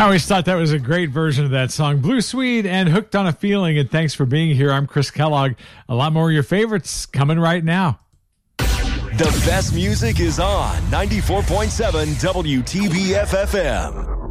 I always thought that was a great version of that song. Blue Swede and Hooked on a Feeling. And thanks for being here. I'm Chris Kellogg. A lot more of your favorites coming right now. The best music is on 94.7 WTBF FM.